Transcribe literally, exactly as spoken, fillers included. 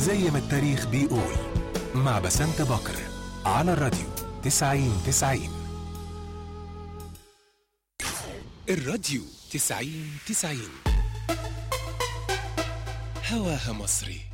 زي ما التاريخ بيقول، مع بسنت بكر على الراديو تسعين تسعين. الراديو تسعين تسعين هواها مصري.